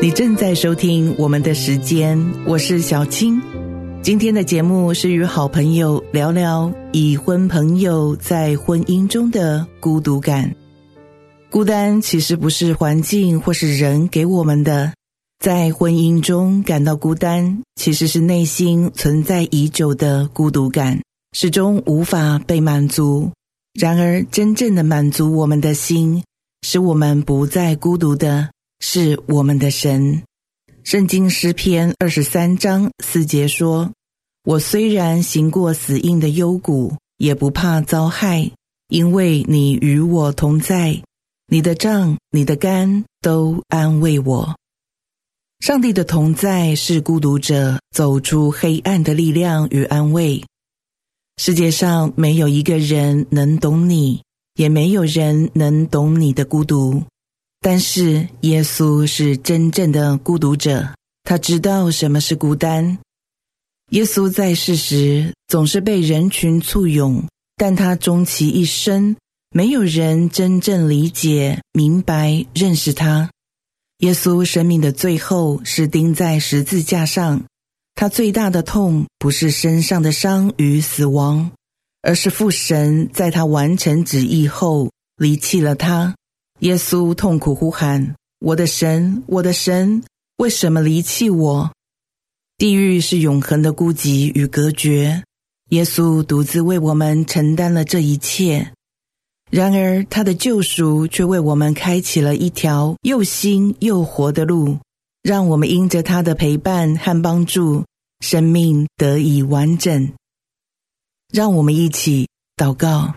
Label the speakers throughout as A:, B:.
A: 你正在收听我们的时间，我是小青。今天的节目是与好朋友聊聊已婚朋友在婚姻中的孤独感。孤单其实不是环境或是人给我们的，在婚姻中感到孤单，其实是内心存在已久的孤独感，始终无法被满足。然而真正的满足我们的心，使我们不再孤独的是我们的神。圣经诗篇23章4节说，我虽然行过死荫的幽谷，也不怕遭害，因为你与我同在，你的杖你的竿都安慰我。上帝的同在是孤独者走出黑暗的力量与安慰。世界上没有一个人能懂你，也没有人能懂你的孤独。但是耶稣是真正的孤独者，他知道什么是孤单。耶稣在世时总是被人群簇拥，但他终其一生，没有人真正理解、明白、认识他。耶稣生命的最后是钉在十字架上，他最大的痛不是身上的伤与死亡，而是父神在他完成旨意后离弃了他。耶稣痛苦呼喊，我的神，我的神，为什么离弃我？地狱是永恒的孤寂与隔绝，耶稣独自为我们承担了这一切。然而他的救赎却为我们开启了一条又新又活的路，让我们因着他的陪伴和帮助，生命得以完整。让我们一起祷告。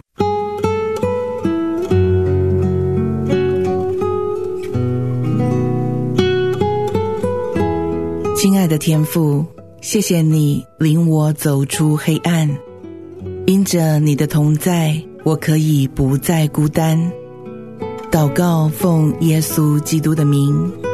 A: 亲爱的天父，谢谢你领我走出黑暗，因着你的同在，我可以不再孤单。祷告奉耶稣基督的名，